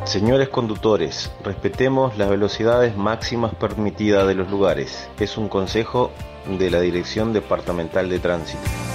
Señores conductores, respetemos las velocidades máximas permitidas de los lugares. Es un consejo de la Dirección Departamental de Tránsito.